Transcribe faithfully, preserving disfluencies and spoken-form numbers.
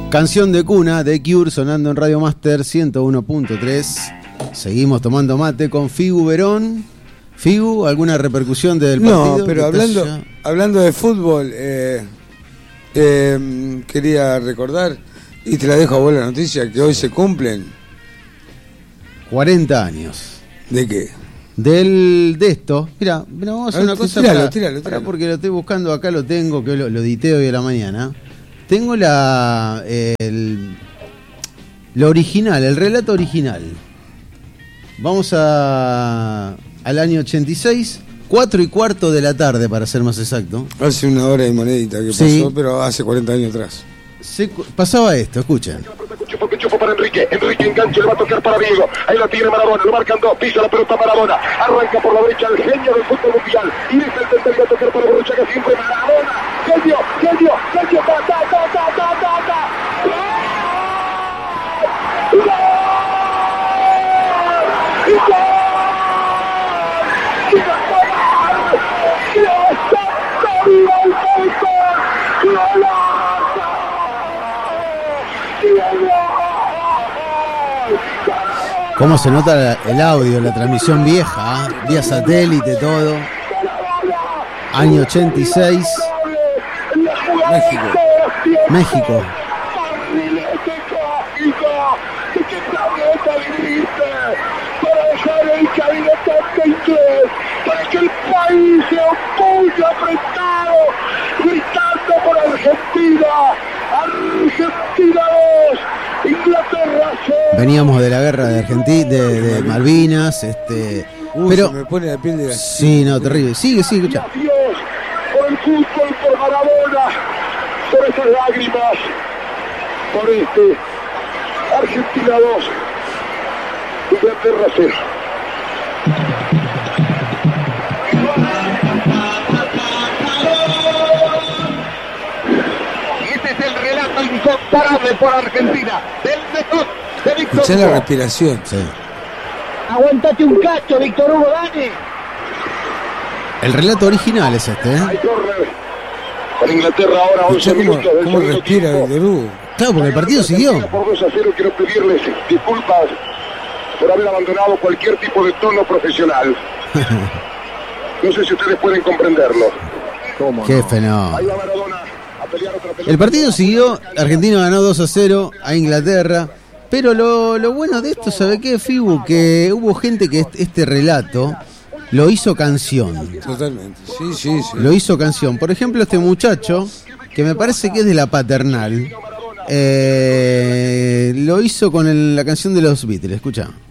Canción de cuna de Cure sonando en Radio Master ciento uno punto tres. Seguimos tomando mate con Figu Verón. Figu, ¿alguna repercusión del partido? No, pero hablando, hablando de fútbol, eh, eh, quería recordar, y te la dejo a vos la noticia, que hoy se cumplen cuarenta años. ¿De qué? Del, de esto. Mira, mira, vamos a hacer ver, una cosa tíralo, para, tíralo, tíralo. para porque lo estoy buscando acá, lo tengo, que lo, lo edité hoy a la mañana. Tengo la el, lo original, el relato original. Vamos a al año ochenta y seis, cuatro y cuarto de la tarde para ser más exacto. Hace una hora y monedita que sí. pasó, pero hace cuarenta años atrás. Se, pasaba esto, escuchen. Chupo, chupo para Enrique, Enrique enganche, le va a tocar para Diego, ahí la tiene Maradona, lo marcan dos, pisa la pelota Maradona, arranca por la derecha el genio del fútbol mundial, y deja el centro y va a tocar para Borruchaga, siempre Maradona, genio, genio, genio, ta, ta, ta, ta, ta, ta, ta. ¡Gol! ¡Gol! ¿Cómo se nota el audio, la transmisión vieja, ¿eh? Vía satélite, todo. Año ochenta y seis. México. México. Para dejar el gabinete inglés, para que el país se oponga apretado, gritando por Argentina. Argentina dos, Inglaterra cero. Veníamos de la guerra de Argentina, de, de Malvinas, este. Uy, pero se me pone la piel de gallina. sí, no, terrible. Sigue, sigue, escucha. Dios, por el fútbol, por Maradona, por esas lágrimas, por este Argentina dos, Inglaterra cero. Este es el relato incomparable por Argentina del mejor de Víctor Escuchá la Hugo. respiración. Sí. Aguantate un cacho, Víctor Hugo, dale. El relato original es este, ¿eh? Hay correr. Con Inglaterra ahora once Escuchá cómo, minutos del cómo segundo respira tiempo. Víctor Hugo. Claro, porque el partido siguió. Por dos a cero quiero pedirles disculpas por haber abandonado cualquier tipo de tono profesional. No sé si ustedes pueden comprenderlo. ¿Cómo Qué no? fenómeno. Ahí va Maradona a pelear otra pelota. El partido siguió, Argentina ganó dos a cero a Inglaterra. Pero lo, lo bueno de esto, ¿sabe qué, Fibu? Que hubo gente que este, este relato lo hizo canción. Totalmente. Sí, sí, sí. Lo hizo canción. Por ejemplo, este muchacho, que me parece que es de la Paternal, eh, lo hizo con el- la canción de los Beatles. Escucha.